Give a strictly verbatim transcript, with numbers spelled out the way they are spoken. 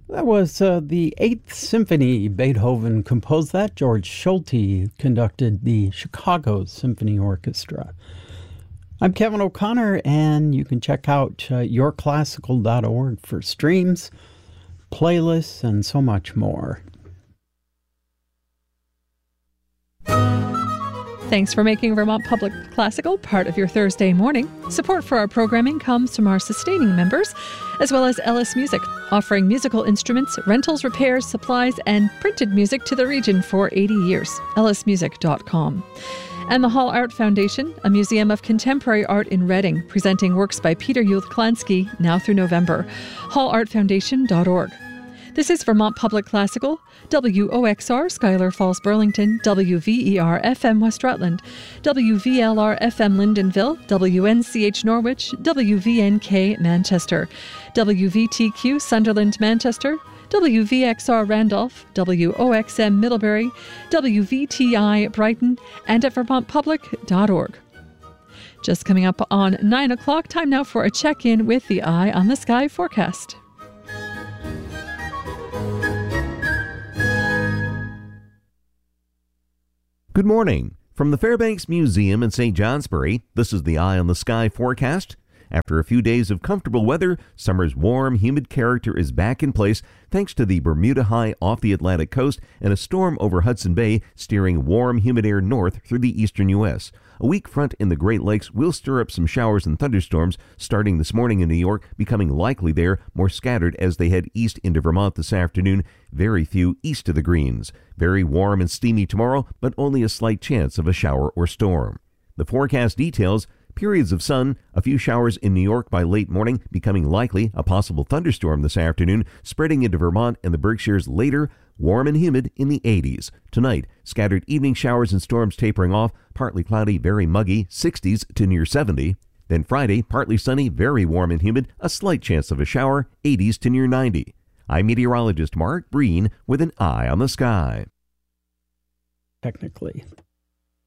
That was uh, the Eighth Symphony. Beethoven composed that. George Solti conducted the Chicago Symphony Orchestra. I'm Kevin O'Connor, and you can check out uh, your classical dot org for streams, playlists, and so much more. Thanks for making Vermont Public Classical part of your Thursday morning. Support for our programming comes from our sustaining members, as well as Ellis Music, offering musical instruments, rentals, repairs, supplies, and printed music to the region for eighty years. ellis music dot com. And the Hall Art Foundation, a museum of contemporary art in Reading, presenting works by Peter Youth-Klansky now through November. hall art foundation dot org. This is Vermont Public Classical, W O X R, Schuyler Falls, Burlington, W V E R F M, West Rutland, W V L R F M, Lyndonville, W N C H, Norwich, W V N K, Manchester, W V T Q, Sunderland, Manchester, W V X R, Randolph, W O X M, Middlebury, W V T I, Brighton, and at vermont public dot org. Just coming up on nine o'clock, time now for a check-in with the Eye on the Sky forecast. Good morning. From the Fairbanks Museum in Saint Johnsbury, this is the Eye on the Sky forecast. After a few days of comfortable weather, summer's warm, humid character is back in place thanks to the Bermuda High off the Atlantic coast and a storm over Hudson Bay steering warm, humid air north through the eastern U S. A weak front in the Great Lakes will stir up some showers and thunderstorms starting this morning in New York, becoming likely there, more scattered as they head east into Vermont this afternoon. Very few east of the Greens. Very warm and steamy tomorrow, but only a slight chance of a shower or storm. The forecast details: periods of sun, a few showers in New York by late morning, becoming likely, a possible thunderstorm this afternoon, spreading into Vermont and the Berkshires later, warm and humid in the eighties. Tonight, scattered evening showers and storms tapering off, partly cloudy, very muggy, sixties to near seventy. Then Friday, partly sunny, very warm and humid, a slight chance of a shower, eighties to near ninety. I'm meteorologist Mark Breen with an Eye on the Sky. Technically.